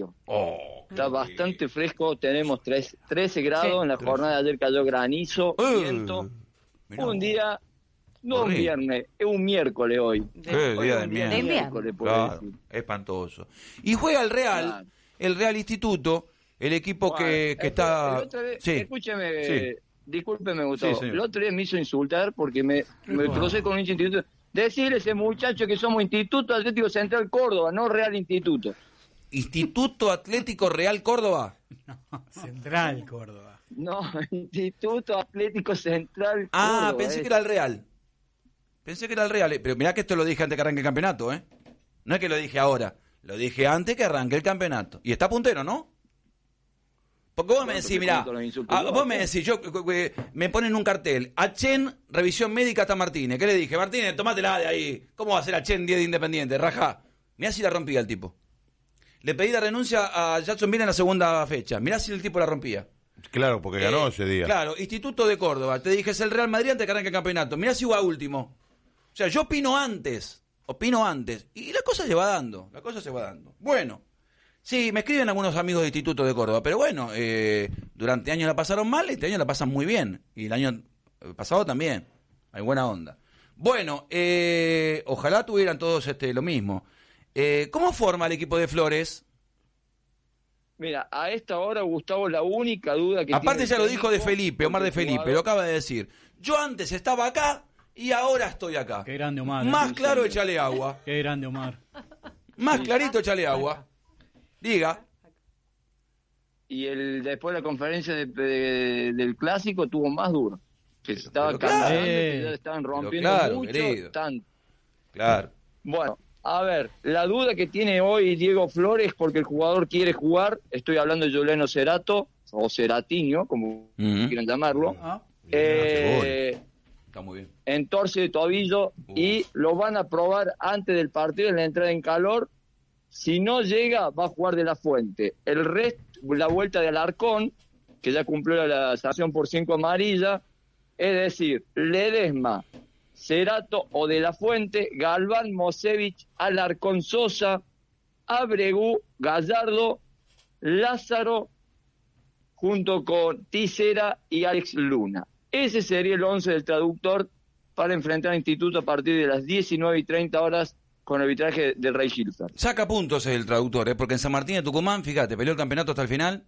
fresquito. Está bastante fresco, tenemos 13 grados, en la jornada de ayer cayó granizo, viento. Un día, no un viernes, es un miércoles hoy. El día del miércoles, claro, espantoso. Y juega el Real, el Real Instituto, el equipo que está... Escúcheme, discúlpeme, Gustavo. El otro día me hizo insultar porque me crucé con un instituto. Decirle a ese muchacho que somos Instituto Atlético Central Córdoba, no Real Instituto. ¿Instituto Atlético Real Córdoba? No, Central Córdoba. No, Instituto Atlético Central Córdoba. Pensé que era el Real. Pensé que era el Real. Pero mirá que esto lo dije antes que arranque el campeonato, ¿eh? No es que lo dije ahora. Lo dije antes que arranque el campeonato. Y está puntero, ¿no? Porque vos me decís, mirá, vos me decís, me ponen un cartel, Achen, revisión médica hasta Martínez. ¿Qué le dije? Martínez, tomátela de ahí. ¿Cómo va a ser Achen 10 de Independiente? Rajá. Mirá si la rompía el tipo. Le pedí la renuncia a Jackson Villa en la segunda fecha. Mirá si el tipo la rompía. Claro, porque ganó ese día. Claro, Instituto de Córdoba. Te dije, es el Real Madrid antes que arranque el campeonato. Mirá si va último. O sea, yo opino antes. Y la cosa se va dando. Bueno. Sí, me escriben algunos amigos de Instituto de Córdoba, pero bueno, durante años la pasaron mal, este año la pasan muy bien, y el año pasado también, hay buena onda. Bueno, ojalá tuvieran todos lo mismo. ¿Cómo forma el equipo de Flores? Mira, a esta hora, Gustavo, la única duda que aparte tiene ya lo dijo de Felipe, Omar de Felipe, lo acaba de decir. Yo antes estaba acá y ahora estoy acá. Qué grande Omar. Más claro, échale agua. Qué grande Omar. Más clarito, échale agua. Diga. Y después de la conferencia del clásico tuvo más duro. Que se estaba cantando, que ya estaban rompiendo mucho. Claro. Bueno, a ver, la duda que tiene hoy Diego Flores, porque el jugador quiere jugar, estoy hablando de Juliano Cerato, o Ceratiño, como quieran llamarlo. Está muy bien. En torce de tobillo, y lo van a probar antes del partido en la entrada en calor. Si no llega, va a jugar De La Fuente. El resto, la vuelta de Alarcón, que ya cumplió la sanción por 5 amarillas, es decir, Ledesma, Cerato o De La Fuente, Galván, Mosevich, Alarcón, Sosa, Abregu, Gallardo, Lázaro, junto con Tisera y Alex Luna. Ese sería el 11 del traductor para enfrentar al Instituto a partir de las 19:30 con arbitraje del Rey Gilfard. Saca puntos el traductor, porque en San Martín de Tucumán, fíjate, peleó el campeonato hasta el final.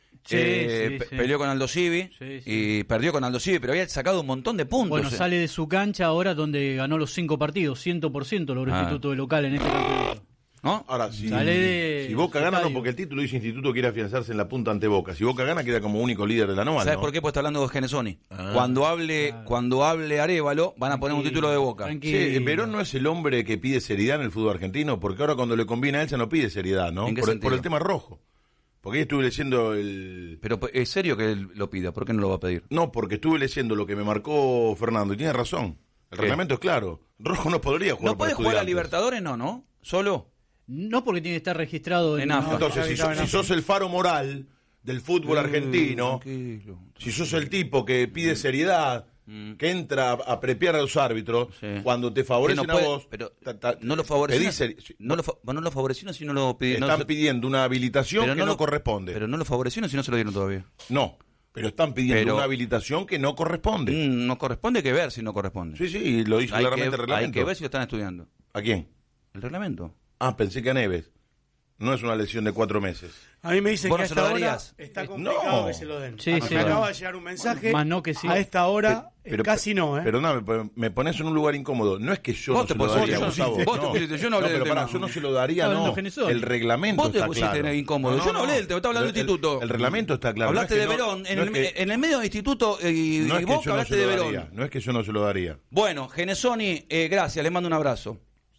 Peleó con Aldo Civi y perdió con Aldo Civi, pero había sacado un montón de puntos. Bueno, sale de su cancha ahora donde ganó los 5 partidos, 100% logró Instituto de local en este campeonato. ¿No? Ahora, si Boca gana, no, porque el título dice Instituto quiere afianzarse en la punta ante Boca. Si Boca gana, queda como único líder de la Nova. ¿Sabes ¿no? por qué? Pues está hablando de Genesoni. Cuando hable Arévalo, van a poner un título de Boca. Sí, Verón no es el hombre que pide seriedad en el fútbol argentino, porque ahora cuando le conviene a él ya no pide seriedad, ¿no? Por el tema rojo. Porque ahí estuve leyendo Pero es serio que él lo pida, ¿por qué no lo va a pedir? No, porque estuve leyendo lo que me marcó Fernando, y tiene razón. El reglamento es claro. Rojo no podría jugar. ¿No puede jugar a Libertadores? No. ¿Solo? No, porque tiene que estar registrado en AFA. Entonces, si sos el faro moral del fútbol argentino, si sos el tipo que pide seriedad, que entra a prepiar a los árbitros, cuando te favorecen a vos, pero no lo favorecen, no lo favorecieron si no lo pidieron. Están pidiendo una habilitación que no corresponde. Pero no lo favorecieron si no se lo dieron todavía. No, pero están pidiendo una habilitación que no corresponde. No corresponde, que ver si no corresponde. Sí, lo dice claramente el reglamento. Hay que ver si lo están estudiando. ¿A quién? El reglamento. Pensé que a Neves. No es una lesión de 4 meses. A mí me dicen que a esta hora está complicado que se lo den. Me acaba de llegar un mensaje. Más no que sí. A esta hora casi no, ¿eh? Perdóname, me pones en un lugar incómodo. No es que yo no se lo daría. Yo no hablé del tema. Yo no se lo daría, no. El reglamento está claro. Vos te pusiste incómodo. Yo no hablé del tema, estaba hablando del instituto. El reglamento está claro. Hablaste de Verón. En el medio del instituto y vos hablaste de Verón. No es que yo no se lo daría. Bueno, Genesoni, gracias, les mando un abrazo.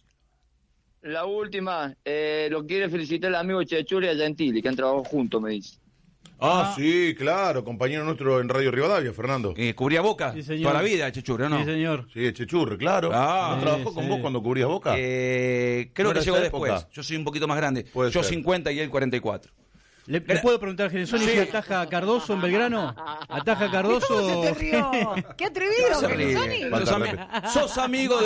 La última, lo quiere felicitar el amigo Chechuri y a Gentili, que han trabajado juntos, me dice. Sí, claro, compañero nuestro en Radio Rivadavia, Fernando. Cubría Boca toda la vida, Chechurri, ¿no? Sí, señor. Sí, Chechurri, claro. ¿Trabajó con vos cuando cubrías Boca? Creo que llegó después. Yo soy un poquito más grande. Yo 50 y él 44. ¿Le puedo preguntar, Genesoni, si ataja a Cardoso en Belgrano? ¿Ataja a Cardoso? ¿Cómo se te rió? ¡Qué atrevido, Genesoni! Sos amigo